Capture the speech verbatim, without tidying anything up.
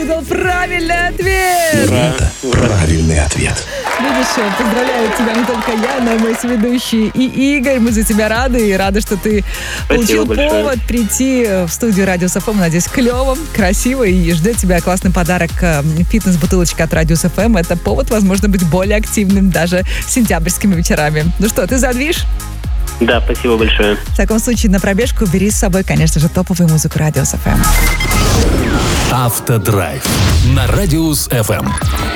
выдал правильный ответ. Это правильный ответ. Видишь, поздравляю тебя не только я, но и мой соведущий и Игорь. Мы за тебя рады и рады, что ты Спасибо получил большое. повод прийти в студию Радиус эф эм. Надеюсь, клево, красиво, и ждет тебя классный подарок э, фитнес-бутылочка от Радиус эф эм. Это повод, возможно, быть более активным даже сентябрьскими вечерами. Ну что, ты задвиж? Да, спасибо большое. В таком случае на пробежку бери с собой, конечно же, топовую музыку Радиус эф эм. Автодрайв на Радиус эф эм.